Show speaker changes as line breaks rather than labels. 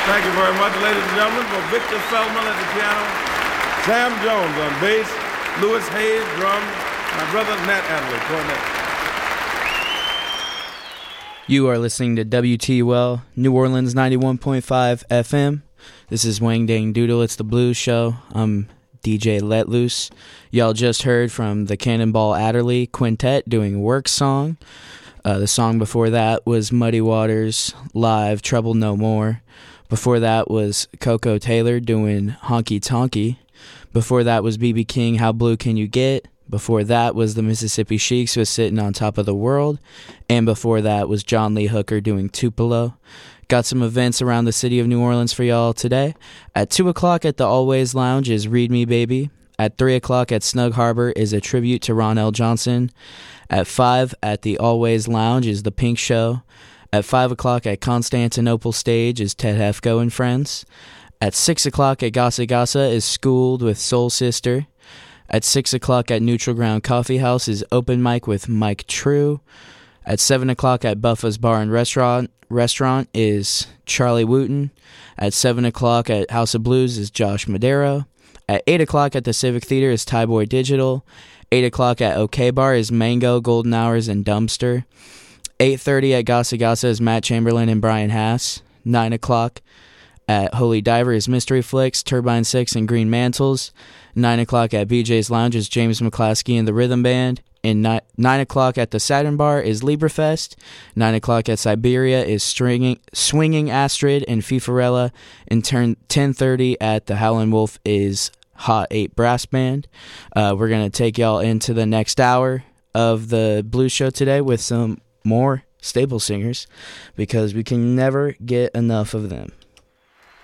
Thank you very much, ladies and gentlemen, for Victor Feldman at the piano, Sam Jones on bass, Louis Hayes drums, my brother Nat Adderley, cornet.
You are listening to WTUL, New Orleans 91.5 FM. This is Wang Dang Doodle. It's the Blues Show. I'm DJ Let Loose. Y'all just heard from the Cannonball Adderley Quintet doing Work Song. The song before that was Muddy Waters live Trouble No More. Before that was Coco Taylor doing Honky Tonky. Before that was B.B. King, How Blue Can You Get? Before that was the Mississippi Sheiks with Sitting on Top of the World. And before that was John Lee Hooker doing Tupelo. Got some events around the city of New Orleans for y'all today. At 2 o'clock at the Always Lounge is Read Me Baby. At 3 o'clock at Snug Harbor is a tribute to Ron L. Johnson. At 5 at the Always Lounge is The Pink Show. At 5 o'clock at Constantinople Stage is Ted Hefko and Friends. At 6 o'clock at Gasa Gasa is Schooled with Soul Sister. At 6 o'clock at Neutral Ground Coffee House is Open Mic with Mike True. At 7 o'clock at Buffa's Bar and Restaurant is Charlie Wooten. At 7 o'clock at House of Blues is Josh Madero. At 8 o'clock at the Civic Theater is Thai Boy Digital. 8 o'clock at OK Bar is Mango, Golden Hours, and Dumpster. 8:30 at Gasa Gasa is Matt Chamberlain and Brian Haas. 9 o'clock at Holy Diver is Mystery Flicks, Turbine 6, and Green Mantles. 9 o'clock at BJ's Lounge is James McClaskey and the Rhythm Band. And 9 o'clock at the Saturn Bar is Lieberfest. 9 o'clock at Siberia is Swinging Astrid and Fifarella. And 10:30 at the Howlin' Wolf is Hot 8 Brass Band. We're going to take y'all into the next hour of the Blues Show today with some more staple singers because we can never get enough of them.